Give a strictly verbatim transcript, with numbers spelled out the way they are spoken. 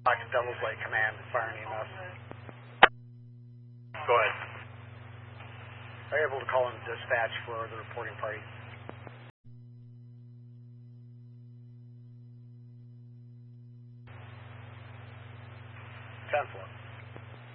Pocket Devils Lake Command, fire and E M S. Go ahead. Are you able to call in dispatch for the reporting party? ten four.